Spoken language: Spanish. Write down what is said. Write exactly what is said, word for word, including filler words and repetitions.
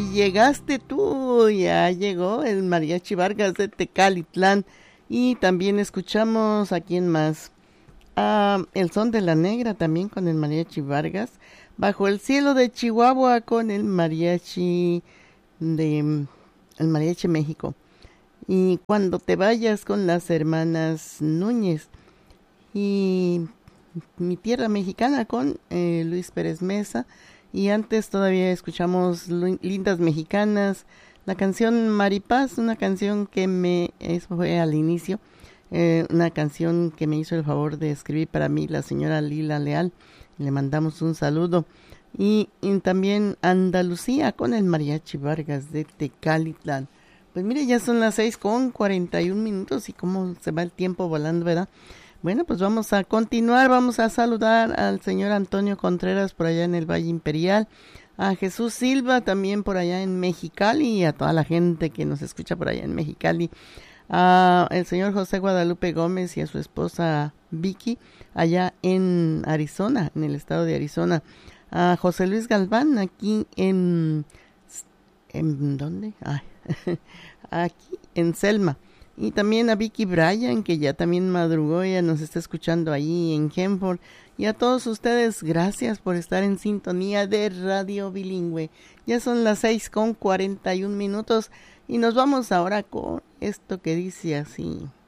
llegaste tú, ya llegó el Mariachi Vargas de Tecalitlán. Y también escuchamos a quién más, ah, El Son de la Negra también con el Mariachi Vargas, Bajo el Cielo de Chihuahua con el Mariachi de el Mariachi México, y Cuando te vayas con las hermanas Núñez, y Mi Tierra Mexicana con eh, Luis Pérez Mesa. Y antes todavía escuchamos Lindas Mexicanas, la canción Maripaz, una canción que me, eso fue al inicio, eh, una canción que me hizo el favor de escribir para mí la señora Lila Leal. Le mandamos un saludo. Y, y también Andalucía con el Mariachi Vargas de Tecalitlán. Pues mire, ya son las seis con cuarenta y un minutos y cómo se va el tiempo volando, ¿verdad? Bueno, pues vamos a continuar, vamos a saludar al señor Antonio Contreras por allá en el Valle Imperial, a Jesús Silva también por allá en Mexicali y a toda la gente que nos escucha por allá en Mexicali, a el señor José Guadalupe Gómez y a su esposa Vicky allá en Arizona, en el estado de Arizona, a José Luis Galván aquí en, ¿en dónde? Ay, aquí en Selma. Y también a Vicky Bryan, que ya también madrugó, ya nos está escuchando ahí en Henford. Y a todos ustedes, gracias por estar en sintonía de Radio Bilingüe. Ya son las seis con cuarenta y un minutos y nos vamos ahora con esto que dice así.